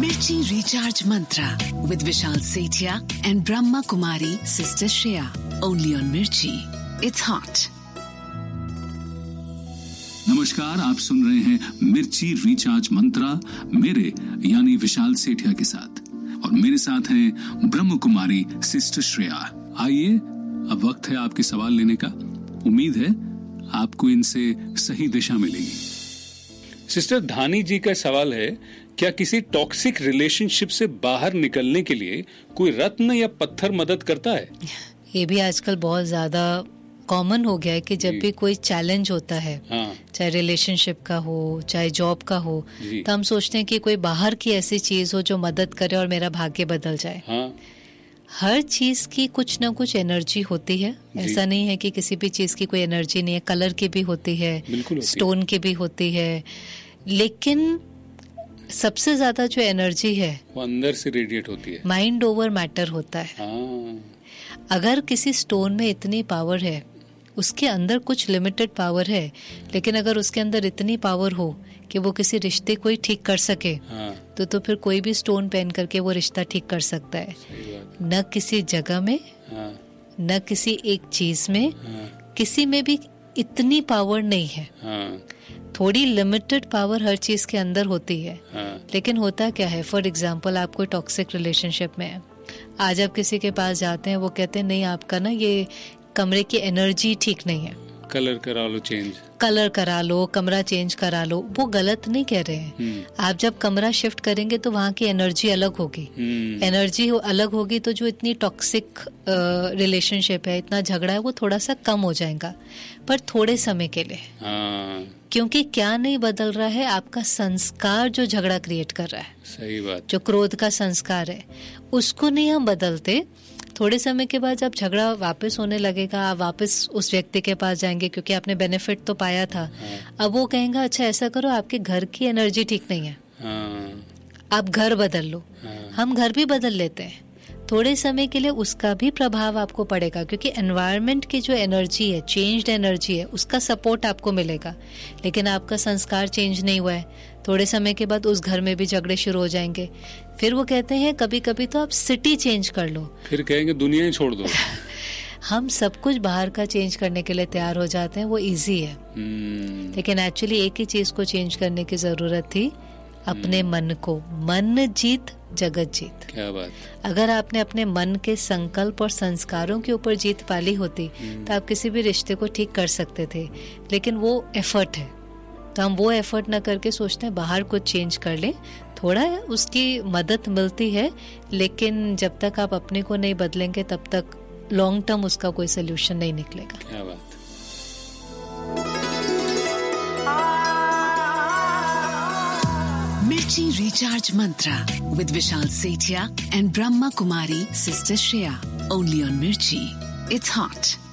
Mirchi Recharge Mantra with Vishal Sethia and Brahma Kumari Sister Shreya. Only on Mirchi. It's hot. नमस्कार, आप सुन रहे हैं मिर्ची recharge मंत्रा मेरे यानी विशाल सेठिया के साथ, और मेरे साथ हैं ब्रह्म कुमारी सिस्टर श्रेया। आइए, अब वक्त है आपके सवाल लेने का। उम्मीद है आपको इनसे सही दिशा मिलेगी। सिस्टर धानी जी का सवाल है, क्या किसी टॉक्सिक रिलेशनशिप से बाहर निकलने के लिए कोई रत्न या पत्थर मदद करता है? ये भी आजकल बहुत ज्यादा कॉमन हो गया है कि जब भी कोई चैलेंज होता है, चाहे रिलेशनशिप का हो चाहे जॉब का हो, तो हम सोचते हैं कि कोई बाहर की ऐसी चीज हो जो मदद करे और मेरा भाग्य बदल जाए। हर चीज की कुछ ना कुछ एनर्जी होती है। ऐसा नहीं है कि किसी भी चीज की कोई एनर्जी नहीं है। कलर की भी होती है, स्टोन की भी होती है, लेकिन सबसे ज्यादा जो एनर्जी है वो अंदर से रेडिएट होती है। माइंड ओवर मैटर होता है। अगर किसी स्टोन में इतनी पावर है, उसके अंदर कुछ लिमिटेड पावर है, लेकिन अगर उसके अंदर इतनी पावर हो कि वो किसी रिश्ते को ही ठीक कर सके, तो फिर कोई भी स्टोन पहन करके वो रिश्ता ठीक कर सकता है। न किसी जगह में, न किसी एक चीज में, किसी में भी इतनी पावर नहीं है। थोड़ी लिमिटेड पावर हर चीज के अंदर होती है। लेकिन होता क्या है, फॉर एग्जाम्पल आप कोई टॉक्सिक रिलेशनशिप में है, आज आप किसी के पास जाते हैं, वो कहते हैं नहीं आपका ना ये कमरे की एनर्जी ठीक नहीं है, कलर करा लो, चेंज कलर करा लो, कमरा चेंज करा लो। वो गलत नहीं कह रहे हैं। आप जब कमरा शिफ्ट करेंगे तो वहाँ की एनर्जी अलग होगी। एनर्जी अलग होगी तो जो इतनी टॉक्सिक रिलेशनशिप है, इतना झगड़ा है, वो थोड़ा सा कम हो जाएगा, पर थोड़े समय के लिए। क्योंकि क्या नहीं बदल रहा है, आपका संस्कार जो झगड़ा क्रिएट कर रहा है। सही बात। जो क्रोध का संस्कार है उसको नहीं हम बदलते। थोड़े समय के बाद जब झगड़ा वापस होने लगेगा, आप वापस उस व्यक्ति के पास जाएंगे क्योंकि आपने बेनिफिट तो पाया था। अब वो कहेंगे अच्छा ऐसा करो, आपके घर की एनर्जी ठीक नहीं है, आप घर बदल लो। हम घर भी बदल लेते हैं, थोड़े समय के लिए उसका भी प्रभाव आपको पड़ेगा, क्योंकि एनवायरनमेंट की जो एनर्जी है, चेंज्ड एनर्जी है, उसका सपोर्ट आपको मिलेगा। लेकिन आपका संस्कार चेंज नहीं हुआ है, थोड़े समय के बाद उस घर में भी झगड़े शुरू हो जाएंगे। फिर वो कहते हैं कभी कभी तो आप सिटी चेंज कर लो, फिर कहेंगे दुनिया ही छोड़ दो। हम सब कुछ बाहर का चेंज करने के लिए तैयार हो जाते हैं, वो इजी है। लेकिन एक्चुअली एक ही चीज को चेंज करने की जरूरत थी, अपने मन को। मन जीत जगत जीत। क्या बात। अगर आपने अपने मन के संकल्प और संस्कारों के ऊपर जीत पाली होती तो आप किसी भी रिश्ते को ठीक कर सकते थे। लेकिन वो एफर्ट है, तो हम वो एफर्ट ना करके सोचते हैं बाहर कुछ चेंज कर लें। थोड़ा उसकी मदद मिलती है, लेकिन जब तक आप अपने को नहीं बदलेंगे तब तक लॉन्ग टर्म उसका कोई सोल्यूशन नहीं निकलेगा। क्या बात। Mirchi Recharge Mantra with Vishal Sethia and Brahma Kumari Sister Shreya. Only on Mirchi. It's hot.